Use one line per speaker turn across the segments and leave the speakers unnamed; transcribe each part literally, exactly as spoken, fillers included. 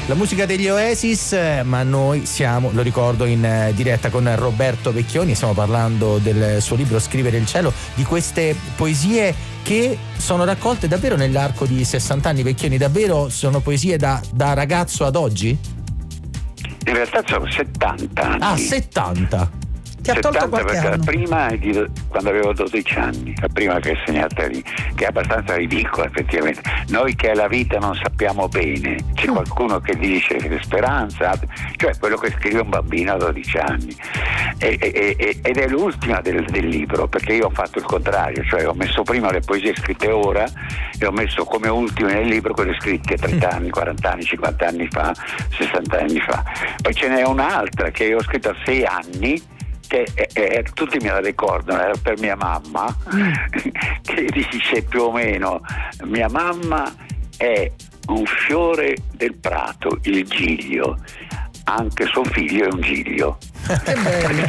La musica degli Oasis, eh, ma noi siamo, lo ricordo, in eh, diretta con Roberto Vecchioni. Stiamo parlando del suo libro Scrivere il cielo, di queste poesie che sono raccolte davvero nell'arco di sessanta anni. Vecchioni, davvero sono poesie da, da ragazzo ad oggi?
In realtà sono settanta anni.
Ah, settanta.
Ti ha tolto qualche
perché
anno.
La prima è di, quando avevo dodici anni, la prima che è segnata lì, che è abbastanza ridicola effettivamente. Noi che la vita non sappiamo bene, c'è qualcuno che dice che speranza, cioè quello che scrive un bambino a dodici anni. E, e, e, ed è l'ultima del, del libro, perché io ho fatto il contrario, cioè ho messo prima le poesie scritte ora e ho messo come ultime nel libro quelle scritte trenta anni, quaranta anni, cinquanta anni fa, sessanta anni fa. Poi ce n'è un'altra che io ho scritto a sei anni, che è, è, tutti me la ricordano, era per mia mamma, mm. che dice più o meno: mia mamma è un fiore del prato, il giglio, anche suo figlio è un giglio.
Che bello.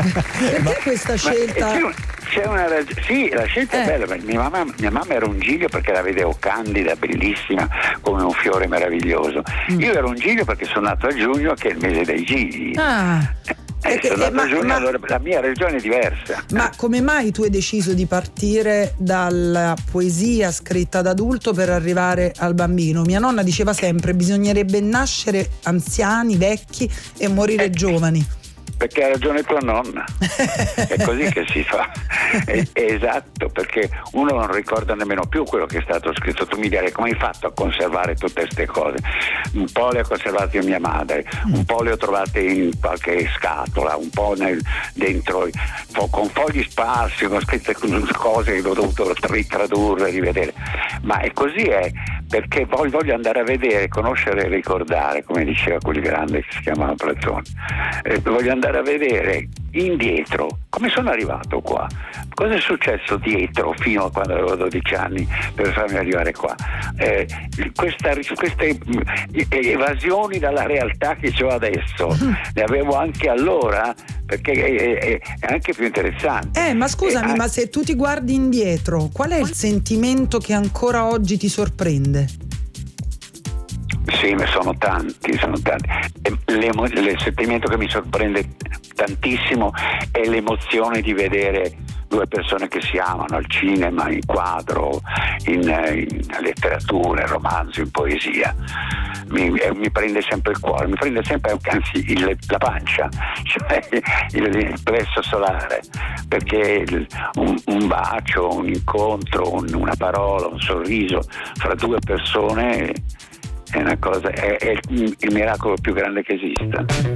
Perché questa scelta?
C'è, c'è una rag- sì, la scelta eh. è bella. Mia mamma, mia mamma era un giglio perché la vedevo candida, bellissima, come un fiore meraviglioso. Mm. Io ero un giglio perché sono nato a giugno, che è il mese dei gigli.
Ah.
Eh, sono
eh, ma,
giugno,
ma,
allora la mia regione è diversa.
Ma come mai tu hai deciso di partire dalla poesia scritta da adulto per arrivare al bambino? Mia nonna diceva sempre: bisognerebbe nascere anziani, vecchi e morire eh. giovani.
Perché ha ragione tua nonna, è così che si fa. È, è esatto, perché uno non ricorda nemmeno più quello che è stato scritto. Tu mi direi: come hai fatto a conservare tutte queste cose? Un po' le ha conservate mia madre, un po' le ho trovate in qualche scatola, un po' nel, dentro con fogli sparsi, con scritte cose che ho dovuto ritradurre, rivedere. Ma è così, è perché poi voglio andare a vedere, conoscere e ricordare, come diceva quelli grandi che si chiamano Platone. Eh, voglio andare a vedere indietro come sono arrivato qua, cosa è successo dietro fino a quando avevo dodici anni per farmi arrivare qua. Eh, questa, queste evasioni dalla realtà che ho adesso le avevo anche allora, perché è, è, è anche più interessante.
Eh, ma scusami, eh, ma se tu ti guardi indietro, qual è il sentimento che ancora oggi ti sorprende?
Sì, ma sono tanti, sono tanti. L'emo- il sentimento che mi sorprende tantissimo è l'emozione di vedere due persone che si amano al cinema, in quadro, in, in letteratura, in romanzo, in poesia. Mi, eh, mi prende sempre il cuore, mi prende sempre, anzi, il, la pancia, cioè il, il plesso solare, perché il, un, un bacio, un incontro, un, una parola, un sorriso fra due persone è una cosa, è, è il, il miracolo più grande che esista.